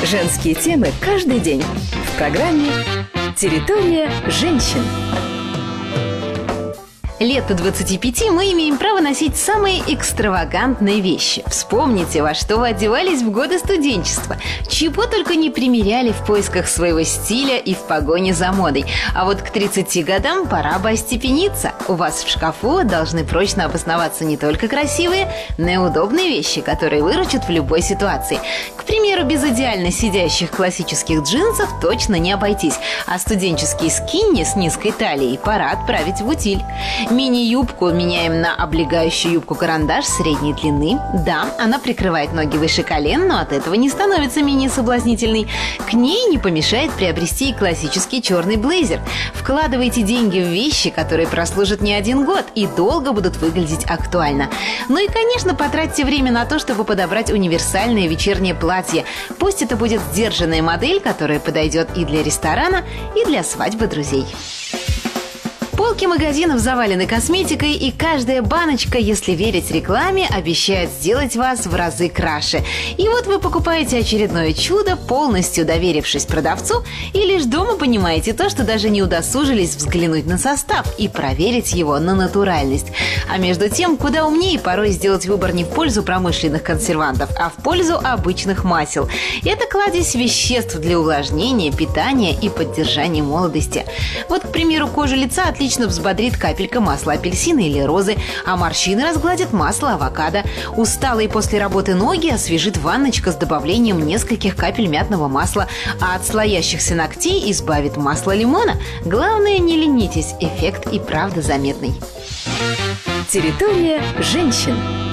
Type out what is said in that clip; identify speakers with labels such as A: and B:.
A: Женские темы каждый день в программе «Территория женщин».
B: Лет до 25 мы имеем право носить самые экстравагантные вещи. Вспомните, во что вы одевались в годы студенчества. Чего только не примеряли в поисках своего стиля и в погоне за модой. А вот к 30 годам пора бы остепениться. У вас в шкафу должны прочно обосноваться не только красивые, но и удобные вещи, которые выручат в любой ситуации. К примеру, без идеально сидящих классических джинсов точно не обойтись. А студенческие скинни с низкой талией пора отправить в утиль. Мини-юбку меняем на облегающую юбку-карандаш средней длины. Да, она прикрывает ноги выше колен, но от этого не становится менее соблазнительной. К ней не помешает приобрести и классический черный блейзер. Вкладывайте деньги в вещи, которые прослужат не один год и долго будут выглядеть актуально. Ну и, конечно, потратьте время на то, чтобы подобрать универсальное вечернее платье. Пусть это будет сдержанная модель, которая подойдет и для ресторана, и для свадьбы друзей. Полки магазинов завалены косметикой, и каждая баночка, если верить рекламе, обещает сделать вас в разы краше. И вот вы покупаете очередное чудо, полностью доверившись продавцу, и лишь дома понимаете то, что даже не удосужились взглянуть на состав и проверить его на натуральность. А между тем, куда умнее порой сделать выбор не в пользу промышленных консервантов, а в пользу обычных масел. Это кладезь веществ для увлажнения, питания и поддержания молодости. Вот, к примеру, кожу лица отлично взбодрит капелька масла апельсина или розы, а морщины разгладит масло авокадо. Усталые после работы ноги освежит ванночка с добавлением нескольких капель мятного масла, а от слоящихся ногтей избавит масло лимона. Главное, не ленитесь, эффект и правда заметный.
A: Территория женщин.